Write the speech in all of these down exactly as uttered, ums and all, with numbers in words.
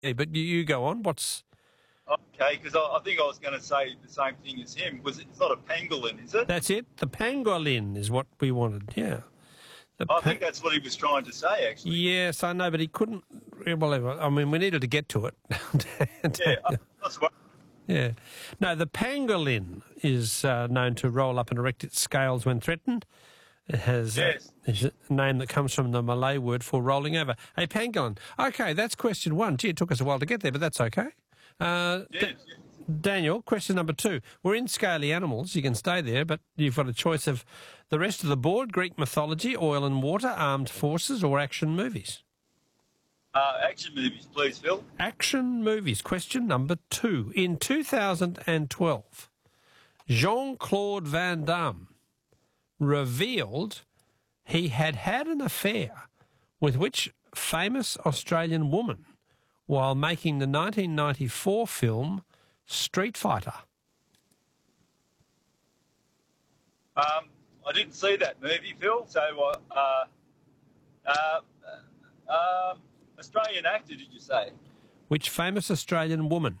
Yeah, but you, you go on. What's... Okay, because I, I think I was going to say the same thing as him. Was it, it's not a pangolin, is it? That's it. The pangolin is what we wanted, yeah. The I pa- think that's what he was trying to say, actually. Yes, I know, but he couldn't... Well, I mean, we needed to get to it. Yeah, I, that's what... Yeah. No, the pangolin is uh, known to roll up and erect its scales when threatened. It has Yes. uh, is a name that comes from the Malay word for rolling over. A pangolin. Okay, that's question one. Gee, it took us a while to get there, but that's okay. Uh, Yes, Da- yes. Daniel, question number two. We're in scaly animals. You can stay there, but you've got a choice of the rest of the board, Greek mythology, oil and water, armed forces, or action movies. Uh, action movies, please, Phil. Action movies. Question number two. In two thousand twelve, Jean-Claude Van Damme revealed he had had an affair with which famous Australian woman while making the nineteen ninety-four film Street Fighter? Um, I didn't see that movie, Phil, so uh, uh, uh, um, Australian actor, did you say? Which famous Australian woman?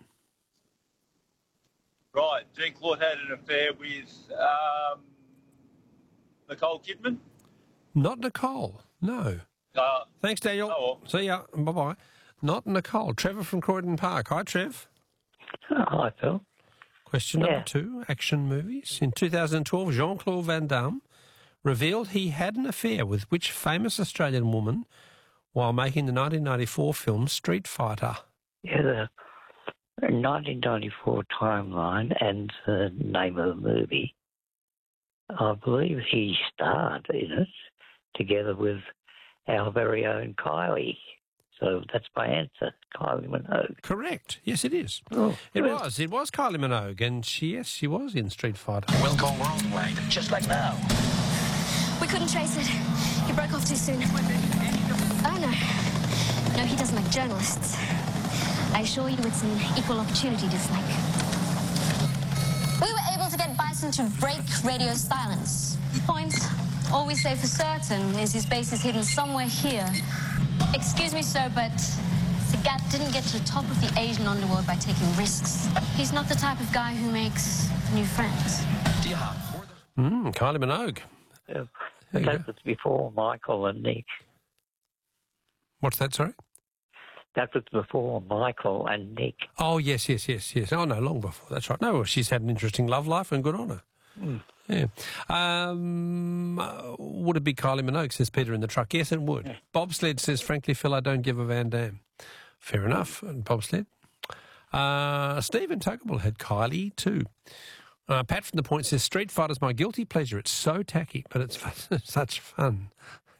Right, Jean-Claude had an affair with um, Nicole Kidman. Not Nicole. No. Uh, Thanks, Daniel. Oh, well. See ya. Bye-bye. Not Nicole. Trevor from Croydon Park. Hi, Trev. Oh, hi, Phil. Question Yeah. number two, action movies. In two thousand twelve, Jean-Claude Van Damme revealed he had an affair with which famous Australian woman while making the nineteen ninety-four film Street Fighter? Yeah, the nineteen ninety-four timeline and the name of the movie. I believe he starred in it together with our very own Kylie. So that's my answer, Kylie Minogue. Correct. Yes, it is. Oh, It good. was. It was Kylie Minogue, and she, yes, she was in Street Fighter. We'll go worldwide, just like now. We couldn't trace it. He broke off too soon. Oh, no. No, he doesn't like journalists. I assure you it's an equal opportunity dislike. We were able to get Bison to break radio silence. Point. All we say for certain is his base is hidden somewhere here. Excuse me, sir, but Sagat didn't get to the top of the Asian underworld by taking risks. He's not the type of guy who makes new friends. Mm, Kylie Minogue. Yeah. There you That go. was before Michael and Nick. What's that, sorry? That was before Michael and Nick. Oh, yes, yes, yes, yes. Oh, no, long before. That's right. No, well, she's had an interesting love life and good on her. Mm. Yeah. Um, uh, would it be Kylie Minogue, says Peter in the truck? Yes, it would. Yeah. Bobsled says, frankly, Phil, I don't give a Van Dam. Fair enough, and Bobsled. Uh, Stephen Tuckable had Kylie too. Uh, Pat from the Point says, Street Fighter's my guilty pleasure. It's so tacky, but it's such fun.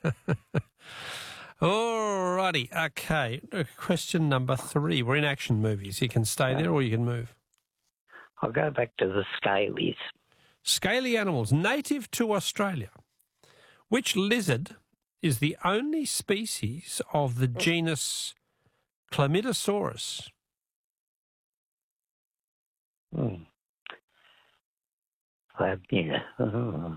All righty. Okay. Uh, Question number three. We're in action movies. You can stay there or you can move. I'll go back to the scalies. Scaly animals native to Australia. Which lizard is the only species of the genus Chlamydosaurus? Hmm. Uh, yeah. Oh.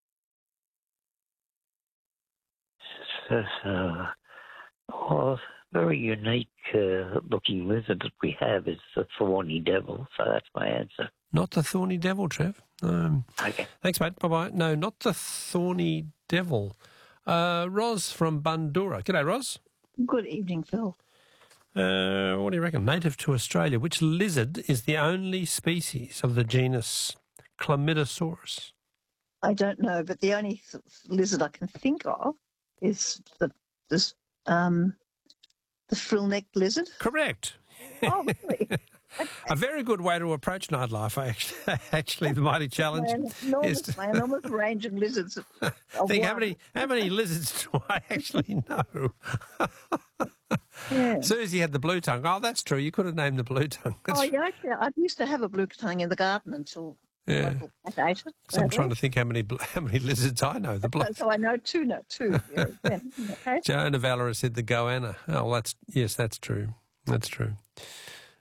So, so, oh, very unique uh, looking lizard that we have is the thorny devil, so that's my answer. Not the thorny devil, Trev. Um, Okay. thanks, mate. Bye-bye. No, not the thorny devil. Uh, Ros from Bundura. G'day, Ros. Good evening, Phil. Uh, what do you reckon? Native to Australia. Which lizard is the only species of the genus Chlamydosaurus? I don't know, but the only th- lizard I can think of is the this um the frill-necked lizard. Correct. Oh, really? A very good way to approach nightlife, actually. Actually, the mighty challenge My is enormous, to my enormous range of lizards. Of, of think how one. many how many lizards do I actually know? Yeah. Susie had the blue tongue. Oh, that's true. You could have named the blue tongue. That's Oh, yeah, actually, I used to have a blue tongue in the garden until Yeah. local cat ate it. So I'm trying to think how many bl- how many lizards I know. The So, blood. so I know two, no, two. Yeah, yeah, okay. Joanna Valera said the goanna. Oh, that's yes, that's true. That's true.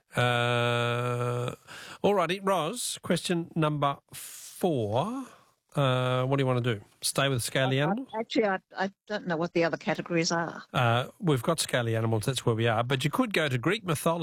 Uh, all righty, Ros. Question number four. Uh, what do you want to do? Stay with scaly I- I- animals? Actually, I, I don't know what the other categories are. Uh, we've got scaly animals, that's where we are. But you could go to Greek mythology.